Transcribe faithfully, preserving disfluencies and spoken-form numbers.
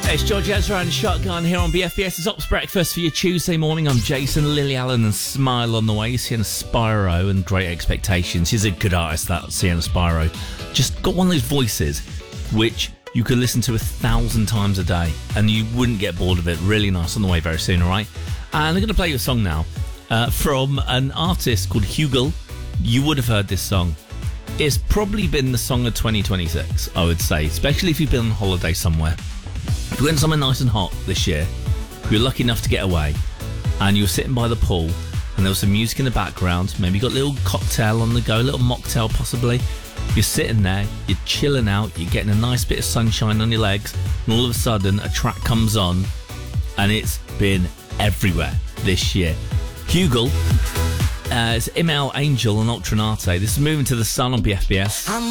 It's George Ezra and Shotgun here on B F B S's Ops Breakfast for your Tuesday morning. I'm Jason, Lily Allen and Smile on the way. Sienna Spyro and Great Expectations. She's a good artist, that Sienna Spyro. Just got one of those voices which you could listen to a thousand times a day and you wouldn't get bored of it. Really nice. On the way very soon, all right? And I'm going to play you a song now uh, from an artist called Hugel. You would have heard this song. It's probably been the song of twenty twenty-six, I would say, especially if you've been on holiday somewhere. If you went somewhere nice and hot this year, if you're lucky enough to get away, and you were sitting by the pool, and there was some music in the background, maybe you got a little cocktail on the go, a little mocktail possibly, you're sitting there, you're chilling out, you're getting a nice bit of sunshine on your legs, and all of a sudden a track comes on, and it's been everywhere this year. Hugel, uh, it's Imael Angel and Ultranate. This is Moving to the Sun on B F B S.